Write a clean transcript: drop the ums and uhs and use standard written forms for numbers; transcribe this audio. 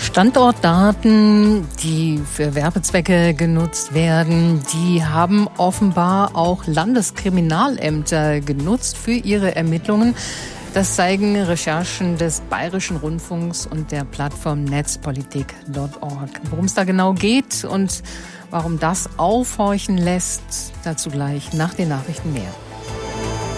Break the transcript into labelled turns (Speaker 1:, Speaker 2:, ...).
Speaker 1: Standortdaten, die für Werbezwecke genutzt werden, die haben offenbar auch Landeskriminalämter genutzt für ihre Ermittlungen. Das zeigen Recherchen des Bayerischen Rundfunks und der Plattform netzpolitik.org. Worum es da genau geht und warum das aufhorchen lässt, dazu gleich nach den Nachrichten mehr.